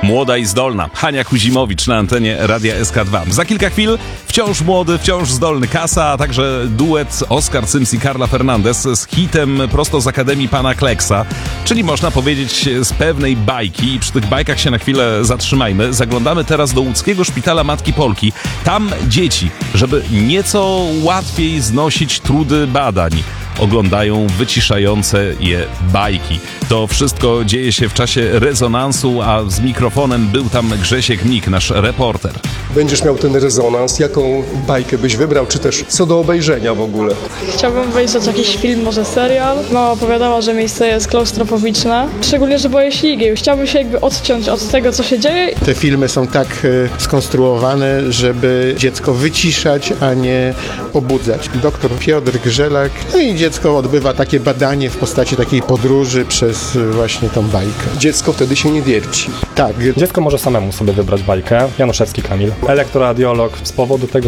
Młoda i zdolna. Hania Kuzimowicz na antenie Radia SK2. Za kilka chwil wciąż młody, wciąż zdolny Kasa, a także duet Oskar Cyms i Carla Fernandez z hitem prosto z Akademii Pana Kleksa, czyli można powiedzieć z pewnej bajki. I przy tych bajkach się na chwilę zatrzymajmy. Zaglądamy teraz do łódzkiego szpitala Matki Polki. Tam dzieci, żeby nieco łatwiej znosić trudy badań, oglądają wyciszające je bajki. To wszystko dzieje się w czasie rezonansu, a z mikrofonem był tam Grzesiek Mik, nasz reporter. Będziesz miał ten rezonans, jaką bajkę byś wybrał, czy też co do obejrzenia w ogóle? Chciałbym obejrzeć jakiś film, może serial. Mama opowiadała, że miejsce jest klaustrofobiczne, szczególnie, że boję się igieł. Chciałbym się jakby odciąć od tego, co się dzieje. Te filmy są tak skonstruowane, żeby dziecko wyciszać, a nie pobudzać. Doktor Piotr Grzelak, no i dziecko odbywa takie badanie w postaci takiej podróży przez właśnie tą bajkę. Dziecko wtedy się nie wierci. Tak. Dziecko może samemu sobie wybrać bajkę. Januszewski Kamil. Elektroradiolog z powodu tego,